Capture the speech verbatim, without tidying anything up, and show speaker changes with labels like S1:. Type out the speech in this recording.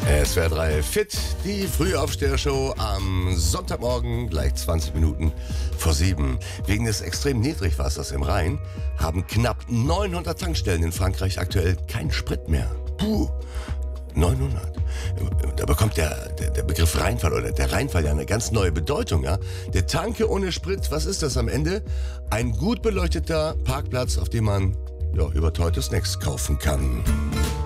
S1: S W R drei Fit, die Frühaufstehershow am Sonntagmorgen, gleich zwanzig Minuten vor sieben. Wegen des extremen Niedrigwassers im Rhein haben knapp neunhundert Tankstellen in Frankreich aktuell keinen Sprit mehr. Puh, neunhundert. Da bekommt der, der, der Begriff Rheinfall oder der Rheinfall ja eine ganz neue Bedeutung. Ja? Der Tanke ohne Sprit, was ist das am Ende? Ein gut beleuchteter Parkplatz, auf dem man ja, überteuerte Snacks kaufen kann.